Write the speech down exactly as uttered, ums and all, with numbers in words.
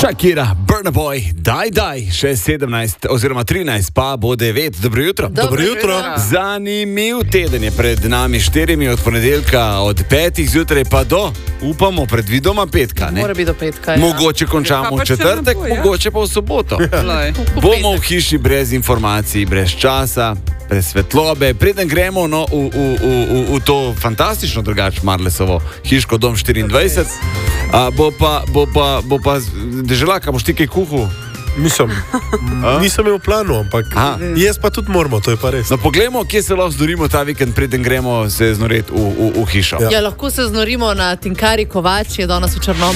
Shakira, Burna Boy, daj, daj, še sedemnajst oziroma trinajst, pa bo devet. Dobro jutro. Dobro jutro. Zanimiv teden je pred nami, štirimi od ponedeljka, od petih zjutraj pa do, upamo, predvidoma petka. Ne? Mora biti do petka. Ja. Mogoče končamo v četrtek, bo, ja? mogoče pa v soboto. Bomo v hiši brez informacij, brez časa, brez svetlobe. Preden gremo no, v, v, v, v, v to fantastično drugače Marlesovo hiško Dom štiriindvajset, a, bo pa, bo pa, bo pa deželaka, boš ti kaj kuhal? Nisem. Nisem imel v planu, ampak Aha. jaz pa tudi moramo, to je pa res. No, poglejmo, kje se lahko zdorimo ta vikend, preden gremo se znoriti v, v, v hišo. Ja. Ja, lahko se znorimo na Tinkari Kovač, je danes v Črnomlju.